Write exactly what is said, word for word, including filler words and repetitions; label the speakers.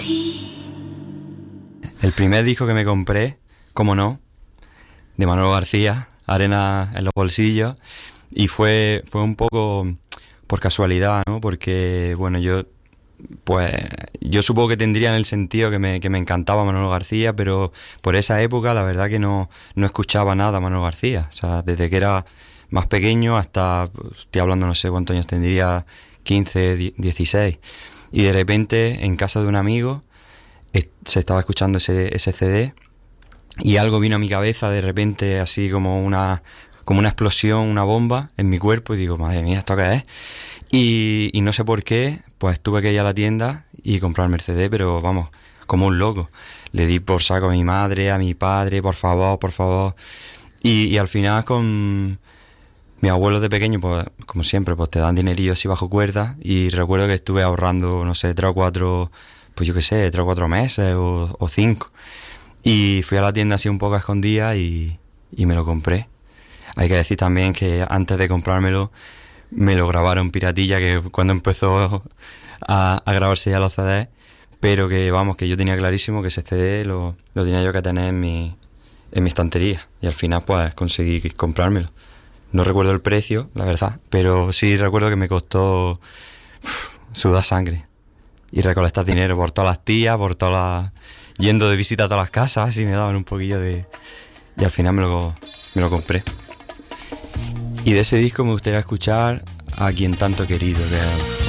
Speaker 1: El primer disco que me compré, cómo no, de Manolo García, Arena en los bolsillos, y fue, fue un poco por casualidad, ¿no? Porque, bueno, yo pues yo supongo que tendría en el sentido que me, que me encantaba Manolo García, pero por esa época la verdad que no, no escuchaba nada Manolo García. O sea, desde que era más pequeño hasta, estoy hablando no sé cuántos años tendría, quince, dieciséis. Y de repente en casa de un amigo se estaba escuchando ese, ese C D y algo vino a mi cabeza de repente así como una, como una explosión, una bomba en mi cuerpo y digo, madre mía, ¿esto qué es? Y, y no sé por qué, pues tuve que ir a la tienda y comprarme el C D, pero vamos, como un loco. Le di por saco a mi madre, a mi padre, por favor, por favor. Y, y al final con mis abuelos de pequeño, pues como siempre, pues te dan dinerillo así bajo cuerda. Y recuerdo que estuve ahorrando, no sé, tres o cuatro, pues yo qué sé, tres o cuatro meses o, o cinco. Y fui a la tienda así un poco a escondidas y, y me lo compré. Hay que decir también que antes de comprármelo me lo grabaron piratilla, que cuando empezó a, a grabarse ya los C Ds, pero que vamos, que yo tenía clarísimo que ese C D lo, lo tenía yo que tener en mi, en mi estantería, y al final pues conseguí comprármelo. No recuerdo el precio, la verdad, pero sí recuerdo que me costó uf, sudar sangre y recolectar dinero por todas las tías, por todas las... yendo de visita a todas las casas y me daban un poquillo de... y al final me lo, me lo compré. Y de ese disco me gustaría escuchar A Quien Tanto He Querido, que es